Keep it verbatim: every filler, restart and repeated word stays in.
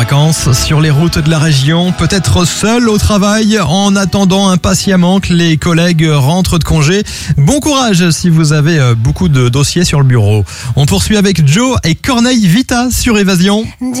vacances sur les routes de la région, peut-être seul au travail en attendant impatiemment que les collègues rentrent de congé. Bon courage si vous avez beaucoup de dossiers sur le bureau. On poursuit avec Joe et Corneille Vita sur Évasion.